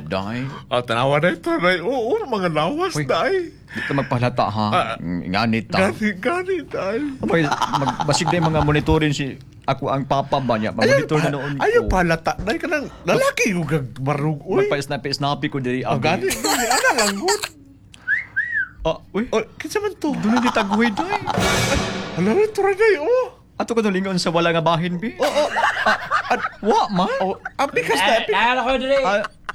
day. Tanawa na ito, day. Oo, mga lawas, Uy. day. Di ka magpahalata, ha? Nganit, ha? Gani, day. Abay, basig na yung mga monitorin si... Ako ang papa ba niya? Mag-monitor na noon ko. Ayaw palata, day ka ng lalaki yung gagmarug. Uy, Magpa-snappy ko diri. gani, ana lang, good. Uy, Kinsa man to? doon hindi taguhin, day. Alam mo, ito day, oh. Ato ko nalingon sa wala nga bahin, bi? Wa, man? Apikas na, apikas. Dahil ako dili.